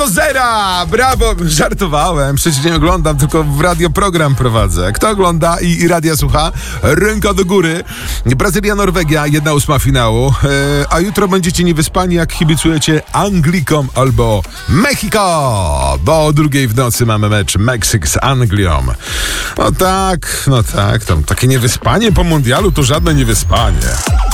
do zera! Brawo! Żartowałem, przecież nie oglądam, tylko w radioprogram prowadzę. Kto ogląda i radia słucha? Ręka do góry. Brazylia, Norwegia, 1/8 finału. A jutro będziecie niewyspani, jak kibicujecie Anglikom albo Mexico, bo o 2:00 w nocy mamy mecz Meksyk z Anglią. No tak, tam takie niewyspanie po mundialu to żadne niewyspanie.